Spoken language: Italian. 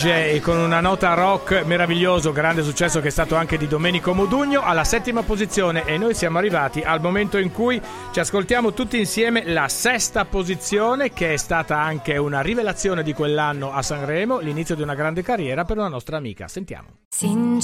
DJ con una nota rock meraviglioso, grande successo che è stato anche di Domenico Modugno, alla 7ª posizione, e noi siamo arrivati al momento in cui ci ascoltiamo tutti insieme la 6ª posizione, che è stata anche una rivelazione di quell'anno a Sanremo, l'inizio di una grande carriera per una nostra amica. Sentiamo.